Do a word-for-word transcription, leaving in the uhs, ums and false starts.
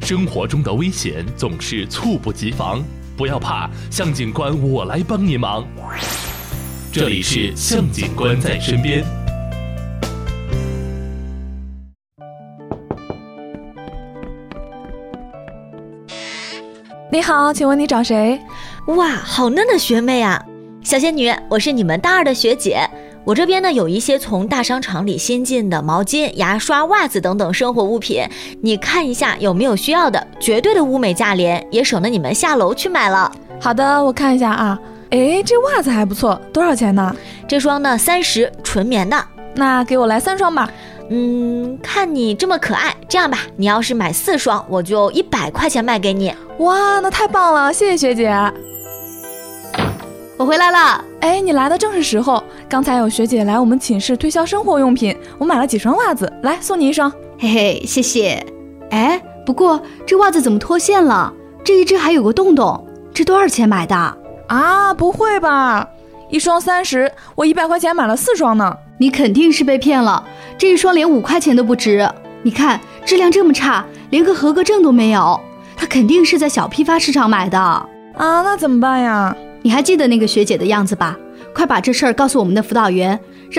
生活中的危险总是猝不及防，不要怕，向警官我来帮你忙。这里是向警官在身边。 你好，请问你找谁？ 哇，好嫩的学妹啊！小仙女，我是你们大二的学姐。我这边呢有一些从大商场里新进的毛巾、牙刷、袜子等等生活物品，你看一下有没有需要的，绝对的物美价廉，也省得你们下楼去买了。 好的，我看一下啊。诶，这袜子还不错，多少钱呢？ 这双呢三十，纯棉的。 那给我来三双吧。 嗯，看你这么可爱，这样吧，你要是买四双，我就一百块钱卖给你。 哇，那太棒了，谢谢学姐。 我回来了。 哎，你来的正是时候，刚才有学姐来我们寝室推销生活用品，我买了几双袜子，来送你一双。 嘿嘿，谢谢。哎，不过这袜子怎么脱线了？这一只还有个洞洞，这多少钱买的？ 啊，不会吧，一双三十，我一百块钱买了四双呢。 你肯定是被骗了，这一双连五块钱都不值。你看质量这么差，连个合格证都没有，他肯定是在小批发市场买的。 啊，那怎么办呀？ 你还记得那个学姐的样子吧？快把这事儿告诉我们的辅导员，